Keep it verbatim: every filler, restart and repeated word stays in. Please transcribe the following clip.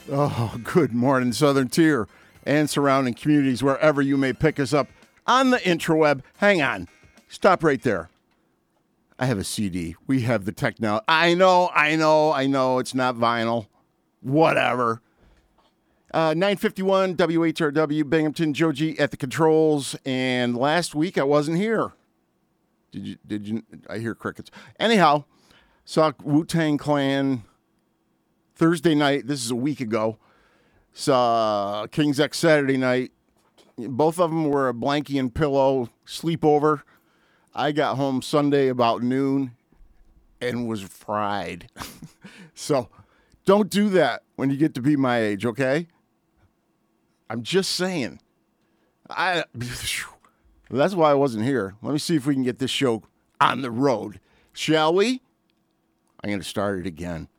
Oh, good morning, Southern Tier and surrounding communities, wherever you may pick us up on the intraweb. Hang on. Stop right there. I have a C D. We have the technology. I know, I know, I know. It's not vinyl. Whatever. Uh, nine fifty-one W H R W, Binghamton, Joe G at the controls. And last week I wasn't here. Did you? Did you? I hear crickets. Anyhow, saw Wu-Tang Clan Thursday night. This is a week ago. Saw King's X Saturday night. Both of them were a blankie and pillow sleepover. I got home Sunday about noon and was fried. So don't do that when you get to be my age, okay? I'm just saying. I That's why I wasn't here. Let me see if we can get this show on the road. Shall we? I'm going to start it again.